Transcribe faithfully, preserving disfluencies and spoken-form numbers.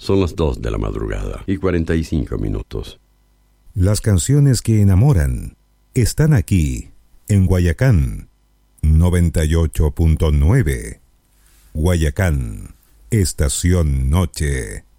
Son las dos de la madrugada y cuarenta y cinco minutos. Las canciones que enamoran están aquí, en Guayacán, noventa y ocho punto nueve. Guayacán, Estación Noche.